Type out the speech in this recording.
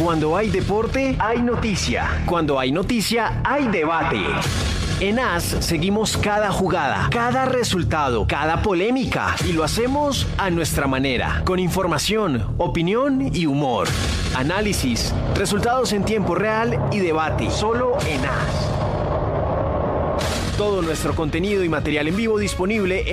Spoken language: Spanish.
Cuando hay deporte, hay noticia. Cuando hay noticia, hay debate. En AS seguimos cada jugada, cada resultado, cada polémica y lo hacemos a nuestra manera, con información, opinión y humor. Análisis, resultados en tiempo real y debate, solo en AS. Todo nuestro contenido y material en vivo disponible